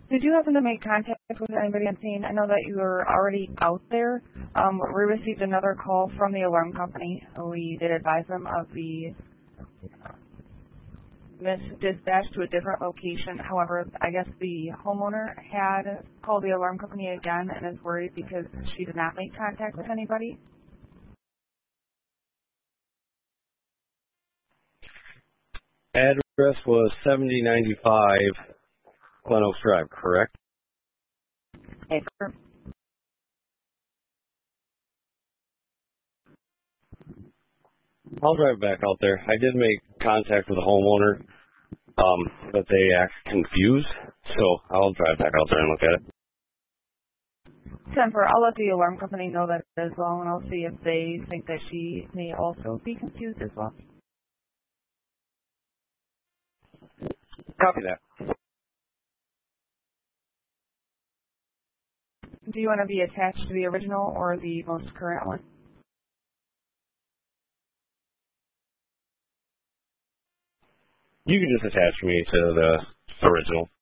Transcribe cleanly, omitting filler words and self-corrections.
Did you happen to make contact with anybody on scene? I know that you were already out there. We received another call from the alarm company. We did advise them of the dispatch to a different location. However, I guess the homeowner had called the alarm company again and is worried because she did not make contact with anybody. Address was 7095 Glen Oaks Drive, correct? Hey, I'll drive back out there. I did make contact with the homeowner, but they act confused, so I'll drive back out there and look at it. Jennifer, I'll let the alarm company know that as well, and I'll see if they think that she may also be confused as well. Copy that. Do you want to be attached to the original or the most current one? You can just attach me to the original.